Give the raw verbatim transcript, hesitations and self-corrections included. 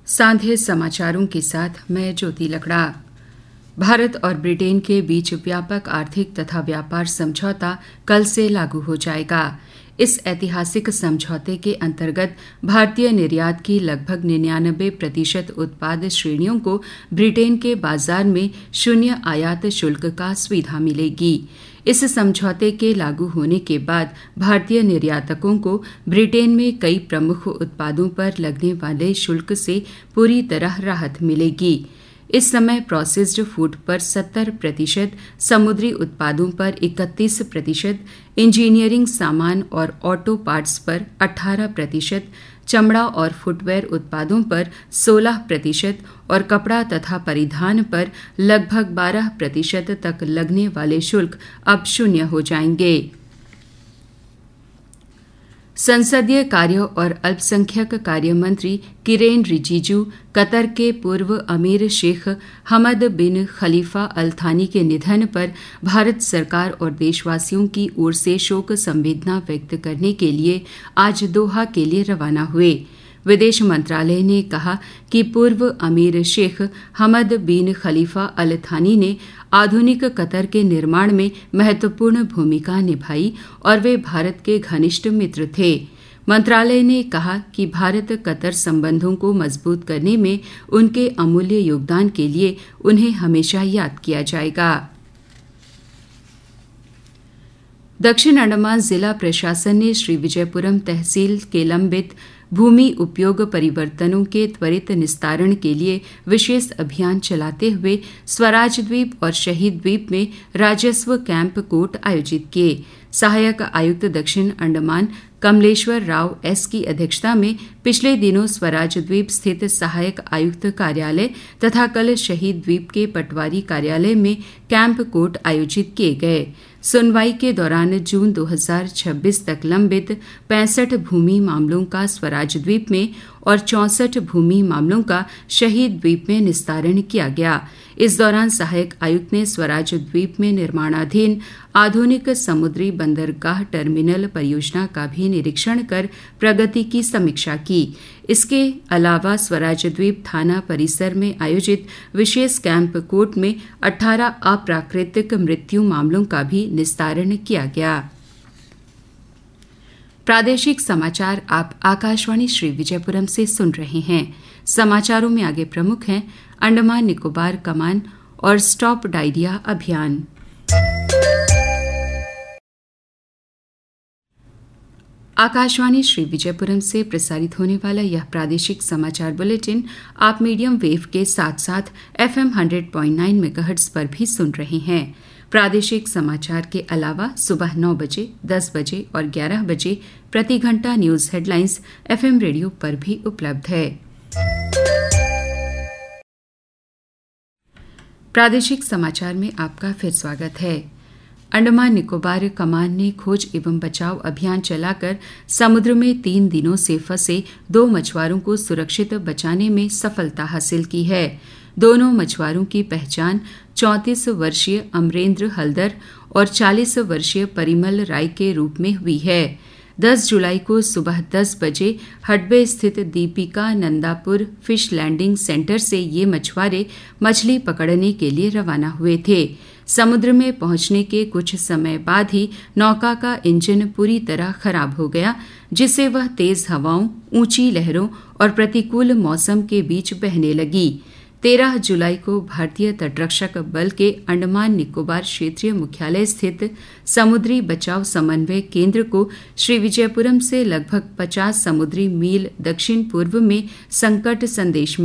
सांध्य समाचारों के साथ मैं ज्योति लकड़ा। भारत और ब्रिटेन के बीच व्यापक आर्थिक तथा व्यापार समझौता कल से लागू हो जाएगा। इस ऐतिहासिक समझौते के अंतर्गत भारतीय निर्यात की लगभग निन्यानबे प्रतिशत उत्पाद श्रेणियों को ब्रिटेन के बाजार में शून्य आयात शुल्क का सुविधा मिलेगी। इस समझौते के लागू होने के बाद भारतीय निर्यातकों को ब्रिटेन में कई प्रमुख उत्पादों पर लगने वाले शुल्क से पूरी तरह राहत मिलेगी। इस समय प्रोसेस्ड फूड पर सत्तर प्रतिशत, समुद्री उत्पादों पर इकतीस प्रतिशत, इंजीनियरिंग सामान और ऑटो पार्ट्स पर अठारह प्रतिशत, चमड़ा और फुटवेयर उत्पादों पर सोलह प्रतिशत और कपड़ा तथा परिधान पर लगभग बारह प्रतिशत तक लगने वाले शुल्क अब शून्य हो जाएंगे। संसदीय कार्य और अल्पसंख्यक कार्य मंत्री किरेन रिजिजू कतर के पूर्व अमीर शेख हमद बिन खलीफा अल थानी के निधन पर भारत सरकार और देशवासियों की ओर से शोक संवेदना व्यक्त करने के लिए आज दोहा के लिए रवाना हुए। विदेश मंत्रालय ने कहा कि पूर्व अमीर शेख हमद बिन खलीफा अल थानी ने आधुनिक कतर के निर्माण में महत्वपूर्ण भूमिका निभाई और वे भारत के घनिष्ठ मित्र थे। मंत्रालय ने कहा कि भारत कतर संबंधों को मजबूत करने में उनके अमूल्य योगदान के लिए उन्हें हमेशा याद किया जाएगा। दक्षिण अंडमान जिला प्रशासन ने श्री विजयपुरम तहसील के लंबित भूमि उपयोग परिवर्तनों के त्वरित निस्तारण के लिए विशेष अभियान चलाते हुए स्वराज द्वीप और शहीद द्वीप में राजस्व कैंप कोर्ट आयोजित किए। सहायक आयुक्त दक्षिण अंडमान कमलेश्वर राव एस की अध्यक्षता में पिछले दिनों स्वराज द्वीप स्थित सहायक आयुक्त कार्यालय तथा कल शहीद द्वीप के पटवारी कार्यालय में कैंप कोर्ट आयोजित किए गए। सुनवाई के दौरान जून दो हज़ार छब्बीस तक लंबित पैंसठ भूमि मामलों का स्वराज द्वीप में और चौंसठ भूमि मामलों का शहीद द्वीप में निस्तारण किया गया। इस दौरान सहायक आयुक्त ने स्वराज द्वीप में निर्माणाधीन आधुनिक समुद्री बंदरगाह टर्मिनल परियोजना का भी निरीक्षण कर प्रगति की समीक्षा की। इसके अलावा स्वराज द्वीप थाना परिसर में आयोजित विशेष कैंप कोर्ट में अठारह अप्राकृतिक मृत्यु मामलों का भी निस्तारण किया गया। प्रादेशिक समाचार आप आकाशवाणी श्री विजयपुरम से सुन रहे हैं। समाचारों में आगे प्रमुख हैं अंडमान निकोबार कमान और स्टॉप डायरिया अभियान। आकाशवाणी श्री विजयपुरम से प्रसारित होने वाला यह प्रादेशिक समाचार बुलेटिन आप मीडियम वेव के साथ साथ एफएम सौ पॉइंट नौ मेगाहर्ट्ज पर भी सुन रहे हैं। प्रादेशिक समाचार के अलावा सुबह नौ बजे, दस बजे और ग्यारह बजे प्रति घंटा न्यूज हेडलाइंस एफएम रेडियो पर भी उपलब्ध है। प्रादेशिक समाचार में आपका फिर स्वागत है। अंडमान निकोबार कमान ने खोज एवं बचाव अभियान चलाकर समुद्र में तीन दिनों से फंसे दो मछुआरों को सुरक्षित बचाने में सफलता हासिल की है। दोनों मछुआरों की पहचान चौंतीस वर्षीय अमरेंद्र हल्दर और चालीस वर्षीय परिमल राय के रूप में हुई है। दस जुलाई को सुबह दस बजे हडबे स्थित Deepika Nandapur fish landing centre से ये मछुआरे मछली पकड़ने के लिए रवाना हुए थे। समुद्र में पहुंचने के कुछ समय बाद ही नौका का इंजन पूरी तरह खराब हो गया, जिससे वह तेज हवाओं, ऊंची लहरों और प्रतिकूल मौसम के बीच बहने लगी। तेरह जुलाई को भारतीय तटरक्षक बल के अंडमान निकोबार क्षेत्रीय मुख्यालय स्थित समुद्री बचाव समन्वय केंद्र को श्री विजयपुरम से लगभग पचास समुद्री मील दक्षिण पूर्व में संकट संदेश